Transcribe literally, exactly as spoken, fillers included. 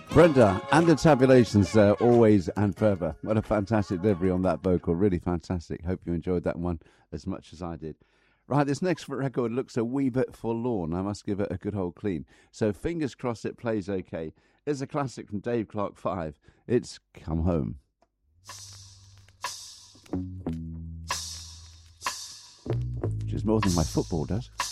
Brenda and the Tabulations there, always and forever. What a fantastic delivery on that vocal. Really fantastic. Hope you enjoyed that one as much as I did. Right, this next record looks a wee bit forlorn. I must give it a good old clean. So fingers crossed it plays okay. It's a classic from Dave Clark Five. It's Come Home. Which is more than my football does.